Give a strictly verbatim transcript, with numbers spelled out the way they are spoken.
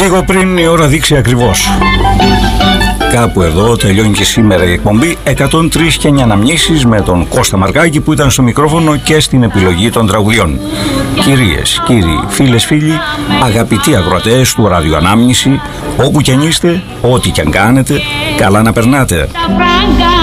Λίγο πριν η ώρα δείξει ακριβώς. Κάπου εδώ τελειώνει και σήμερα η εκπομπή εκατόν τρία και εννιά αναμνήσεις με τον Κώστα Μαρκάκη που ήταν στο μικρόφωνο και στην επιλογή των τραγουδιών. Κυρίες, κύριοι, φίλες, φίλοι, αγαπητοί ακροατές του ραδιοανάμνηση, όπου κι αν είστε, ό,τι κι αν κάνετε, καλά να περνάτε.